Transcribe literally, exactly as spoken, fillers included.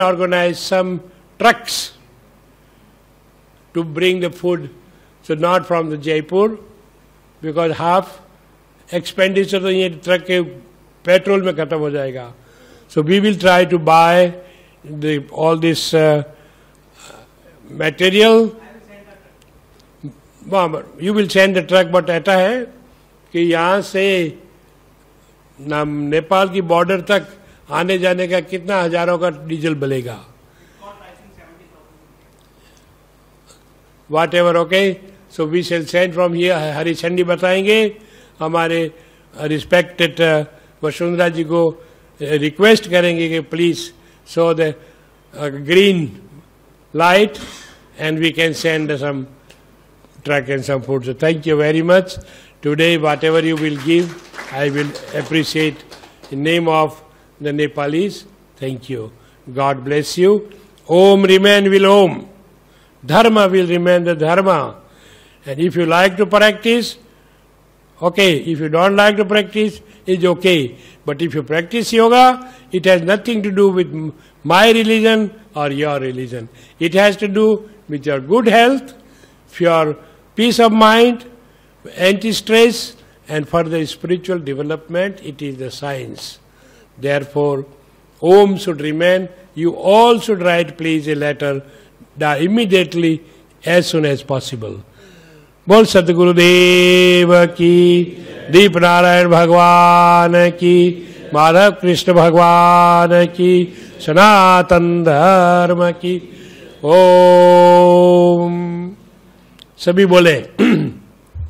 organize some trucks to bring the food, so not from the Jaipur, because half expenditure तो ये truck के petrol में खत्म हो जाएगा. So we will try to buy the, all this uh, material. You will send the truck, but ऐसा है कि यहाँ से ना नेपाल की बॉर्डर तक आने जाने का कितना हजारों का diesel बलेगा. What ever. Okay, so we shall send from here. हरिचंडी बताएंगे. हमारे रिस्पेक्टेड वसुंधरा जी को रिक्वेस्ट करेंगे कि please show the green light and we can send some truck and some food. So thank you very much. Today, whatever you will give, I will appreciate in name of the Nepalese. Thank you. God bless you. Om remain will Om. Dharma will remain the Dharma. And if you like to practice, okay. If you don't like to practice, it's okay. But if you practice yoga, it has nothing to do with my religion or your religion. It has to do with your good health, your peace of mind, anti-stress, and for the spiritual development, it is the science. Therefore, Om should remain. You all should write, please, a letter immediately, as soon as possible. बोल सतगुरुदेव की, दीप नारायण भगवान की, माधव कृष्ण भगवान की, सनातन धर्म की. ओम. सभी बोले.